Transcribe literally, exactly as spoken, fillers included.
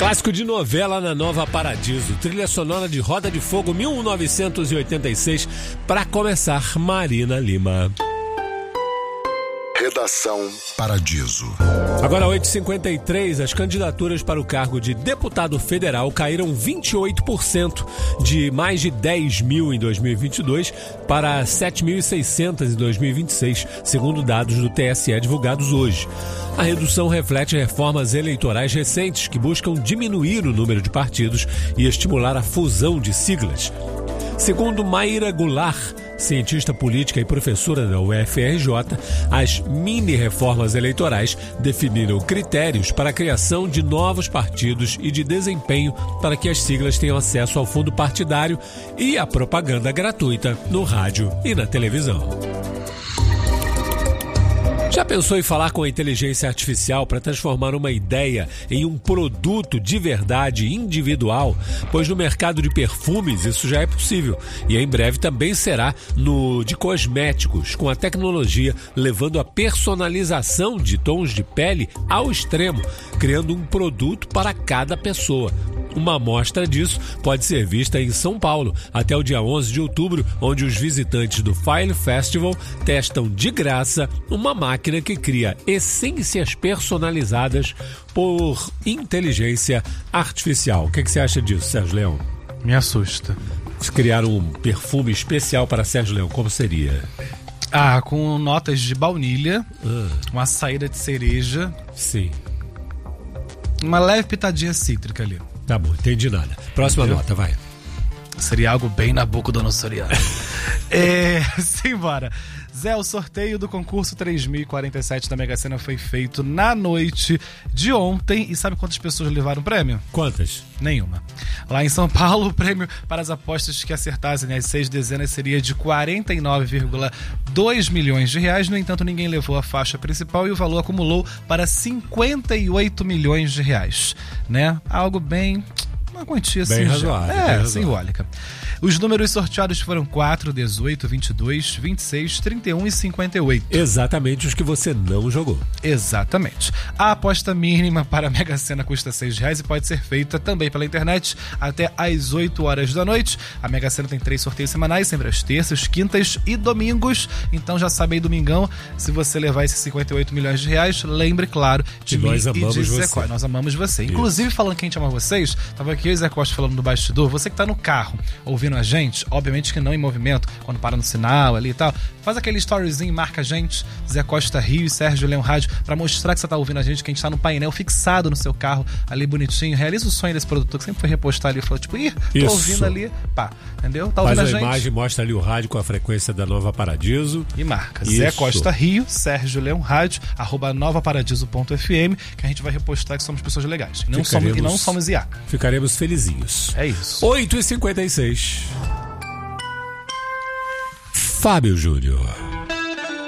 Clássico de novela na Nova Paradiso, trilha sonora de Roda de Fogo mil novecentos e oitenta e seis, para começar, Marina Lima. Redação Paradiso. Agora oito e cinquenta e três, as candidaturas para o cargo de deputado federal caíram vinte e oito por cento, de mais de dez mil em dois mil e vinte e dois para sete mil e seiscentos em dois mil e vinte e seis, segundo dados do T S E divulgados hoje. A redução reflete reformas eleitorais recentes que buscam diminuir o número de partidos e estimular a fusão de siglas. Segundo Mayra Goulart, cientista política e professora da U F R J, as mini-reformas eleitorais definiram critérios para a criação de novos partidos e de desempenho para que as siglas tenham acesso ao fundo partidário e à propaganda gratuita no rádio e na televisão. Já pensou em falar com a inteligência artificial para transformar uma ideia em um produto de verdade individual? Pois no mercado de perfumes isso já é possível e em breve também será no de cosméticos, com a tecnologia levando a personalização de tons de pele ao extremo, criando um produto para cada pessoa. Uma amostra disso pode ser vista em São Paulo até o dia onze de outubro, onde os visitantes do File Festival testam de graça uma máquina que cria essências personalizadas por inteligência artificial. O que, que você acha disso, Sérgio Leão? Me assusta. Se criar um perfume especial para Sérgio Leão, como seria? Ah, com notas de baunilha, Ah. uma saída de cereja, Sim. uma leve pitadinha cítrica ali. Tá bom, entendi nada. Próxima Entendeu? nota, vai. Seria algo bem nabucodonosoriano. É, simbora. Zé, o sorteio do concurso três mil e quarenta e sete da Mega Sena foi feito na noite de ontem. E sabe quantas pessoas levaram o prêmio? Quantas? Nenhuma. Lá em São Paulo, o prêmio para as apostas que acertassem as seis dezenas seria de quarenta e nove vírgula dois milhões de reais. No entanto, ninguém levou a faixa principal e o valor acumulou para cinquenta e oito milhões de reais. Né? Algo bem... uma quantia bem assim, razoável, é, bem razoável. simbólica. Os números sorteados foram quatro, dezoito, vinte e dois, vinte e seis, trinta e um e cinquenta e oito. Exatamente os que você não jogou. Exatamente. A aposta mínima para a Mega Sena custa seis reais e pode ser feita também pela internet até às oito horas da noite. A Mega Sena tem três sorteios semanais, sempre às terças, quintas e domingos. Então já sabe aí, domingão, se você levar esses cinquenta e oito milhões de reais, lembre, claro, de Que mim nós e amamos de você. Zé Costa. Nós amamos você. Isso. Inclusive, falando que a gente ama vocês, tava aqui eu e Zé Costa falando no bastidor, você que tá no carro ouvindo a gente, obviamente que não em movimento, quando para no sinal ali e tal, faz aquele storyzinho, marca a gente, Zé Costa Rio e Sérgio Leão Rádio, pra mostrar que você tá ouvindo a gente, que a gente tá no painel fixado no seu carro, ali bonitinho. Realiza o sonho desse produtor que sempre foi repostar ali e falou, tipo, ih, tô Isso. ouvindo ali, pá, entendeu? Tá Faz ouvindo a a gente? imagem, mostra ali o rádio com a frequência da Nova Paradiso. E marca Isso. Zé Costa Rio, Sérgio Leão Rádio, arroba novaparadiso ponto f m, que a gente vai repostar que somos pessoas legais. E não somos, Ficaremos- e não somos I A. Ficaremos felizinhos. É isso. oito e cinquenta e seis. Fábio Júnior.